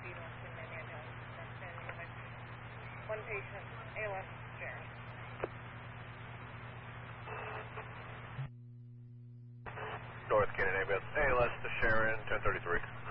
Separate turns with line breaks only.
One patient, ALS, Sharon.
North Canyon ambulance, ALS to Sharon, 1033.